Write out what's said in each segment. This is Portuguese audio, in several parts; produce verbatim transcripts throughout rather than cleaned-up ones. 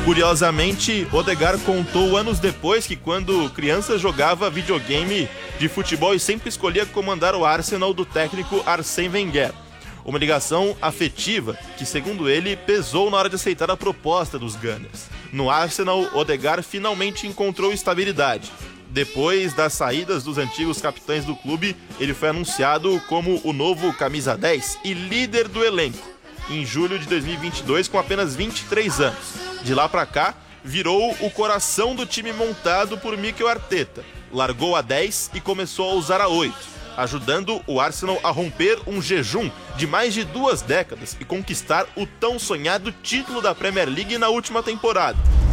Curiosamente, Odegaard contou anos depois que quando criança jogava videogame de futebol e sempre escolhia comandar o Arsenal do técnico Arsène Wenger. Uma ligação afetiva que, segundo ele, pesou na hora de aceitar a proposta dos Gunners. No Arsenal, Odegaard finalmente encontrou estabilidade. Depois das saídas dos antigos capitães do clube, ele foi anunciado como o novo camisa dez e líder do elenco, em julho de dois mil e vinte e dois, com apenas vinte e três anos. De lá pra cá, virou o coração do time montado por Mikel Arteta. Largou a dez e começou a usar a oito, ajudando o Arsenal a romper um jejum de mais de duas décadas e conquistar o tão sonhado título da Premier League na última temporada.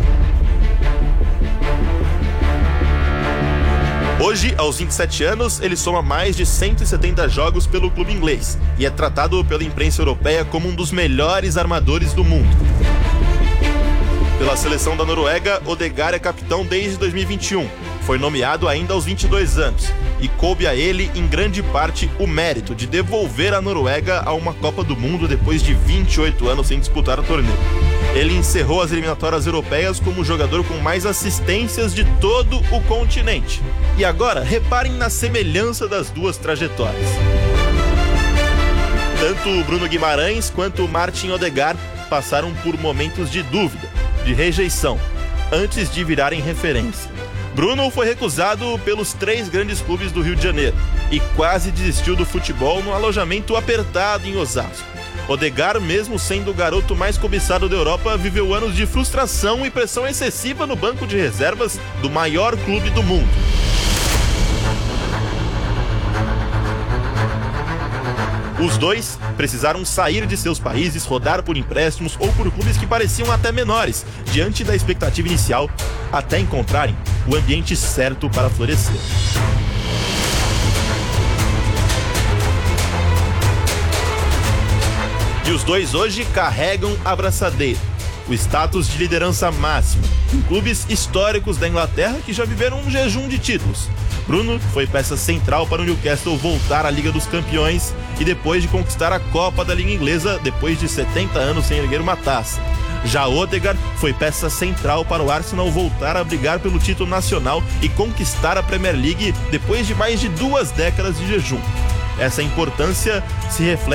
Hoje, aos vinte e sete anos, ele soma mais de cento e setenta jogos pelo clube inglês e é tratado pela imprensa europeia como um dos melhores armadores do mundo. Pela seleção da Noruega, Odegaard é capitão desde dois mil e vinte e um. Foi nomeado ainda aos vinte e dois anos e coube a ele, em grande parte, o mérito de devolver a Noruega a uma Copa do Mundo depois de vinte e oito anos sem disputar o torneio. Ele encerrou as eliminatórias europeias como o jogador com mais assistências de todo o continente. E agora, reparem na semelhança das duas trajetórias. Tanto o Bruno Guimarães quanto o Martin Odegaard passaram por momentos de dúvida, de rejeição, antes de virarem referência. Bruno foi recusado pelos três grandes clubes do Rio de Janeiro e quase desistiu do futebol no alojamento apertado em Osasco. Odegaard, mesmo sendo o garoto mais cobiçado da Europa, viveu anos de frustração e pressão excessiva no banco de reservas do maior clube do mundo. Os dois precisaram sair de seus países, rodar por empréstimos ou por clubes que pareciam até menores, diante da expectativa inicial, até encontrarem o ambiente certo para florescer. E os dois hoje carregam a braçadeira, o status de liderança máxima, em clubes históricos da Inglaterra que já viveram um jejum de títulos. Bruno foi peça central para o Newcastle voltar à Liga dos Campeões e depois de conquistar a Copa da Liga Inglesa depois de setenta anos sem erguer uma taça. Já Odegaard foi peça central para o Arsenal voltar a brigar pelo título nacional e conquistar a Premier League depois de mais de duas décadas de jejum. Essa importância se reflete